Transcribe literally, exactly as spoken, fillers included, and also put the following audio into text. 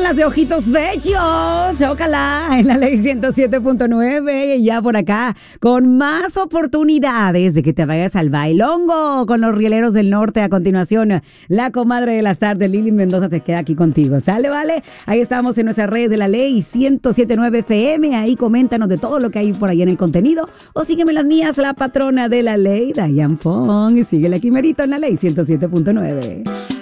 las de ojitos bellos. Ojalá en la ley ciento siete punto nueve. Y ya por acá, con más oportunidades de que te vayas al bailongo con los rieleros del norte. A continuación, la comadre de las tardes, Lili Mendoza, te queda aquí contigo. ¿Sale, vale? Ahí estamos en nuestras redes de la ley ciento siete punto nueve F M. Ahí coméntanos de todo lo que hay por ahí en el contenido. O sígueme las mías, la patrona de la ley, Dayan Fong. Y síguele aquí merito en la ley ciento siete punto nueve.